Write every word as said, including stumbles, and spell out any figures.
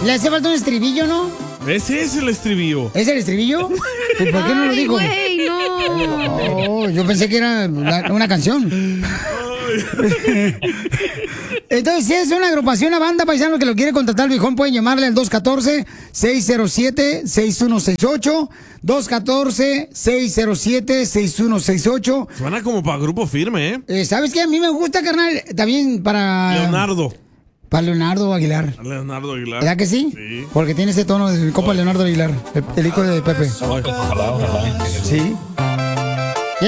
Le hace falta un estribillo, ¿no? Ese es el estribillo. ¿Es el estribillo? ¿Y por qué no lo Ay, dijo? güey, no. Oh, yo pensé que era la- una canción. Entonces, si es una agrupación, una banda paisano que lo quiere contratar, viejón, pueden llamarle al dos uno cuatro, seis cero siete, seis uno seis ocho. dos uno cuatro, seis cero siete, seis uno seis ocho. Suena como para grupo firme, ¿eh? Eh, ¿Sabes qué? A mí me gusta, carnal, también para... Leonardo. Para Leonardo Aguilar. Leonardo Aguilar. ¿Verdad que sí? Sí. Porque tiene ese tono de mi compa Leonardo Aguilar, el, el hijo de Pepe. Ojalá, ojalá. Sí.